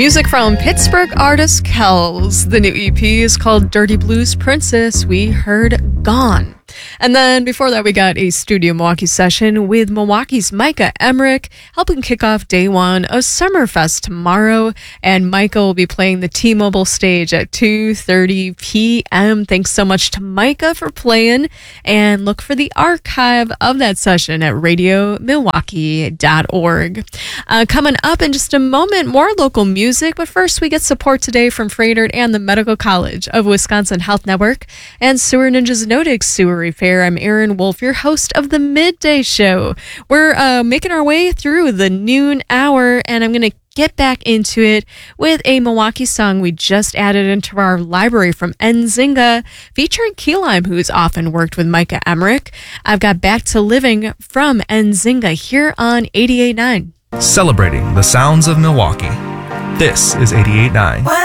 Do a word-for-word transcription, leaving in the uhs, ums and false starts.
Music from Pittsburgh artist Kells. The new E P is called Dirty Blues Princess. We heard Gone. And then before that, we got a Studio Milwaukee session with Milwaukee's Micah Emmerich, helping kick off day one of Summerfest tomorrow. And Micah will be playing the T-Mobile stage at two thirty p.m. Thanks so much to Micah for playing. And look for the archive of that session at radio milwaukee dot org. Uh, coming up in just a moment, more local music. But first, we get support today from Froedtert and the Medical College of Wisconsin Health Network and Sewer Ninjas Nordic Sewer Repair. I'm Erin Wolf, your host of the Midday Show. We're uh, making our way through the noon hour, and I'm going to get back into it with a Milwaukee song we just added into our library from Nzinga, featuring Key Lime, who's often worked with Micah Emmerich. I've got Back to Living from Nzinga here on eighty-eight point nine. Celebrating the sounds of Milwaukee. This is eighty-eight point nine.